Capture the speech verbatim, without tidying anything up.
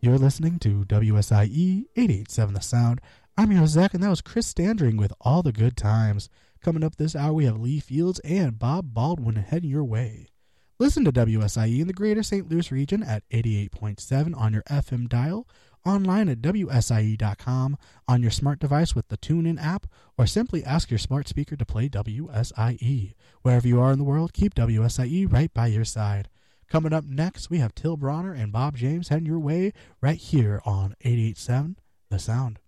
You're listening to W S I E eight eighty-seven The Sound. I'm your host, Zach, and that was Chris Standring with All the Good Times. Coming up this hour, we have Lee Fields and Bob Baldwin heading your way. Listen to W S I E in the greater Saint Louis region at eighty-eight point seven on your F M dial, online at W S I E dot com, on your smart device with the TuneIn app, or simply ask your smart speaker to play W S I E. Wherever you are in the world, keep W S I E right by your side. Coming up next, we have Till Bronner and Bob James heading your way right here on eight eighty-seven The Sound.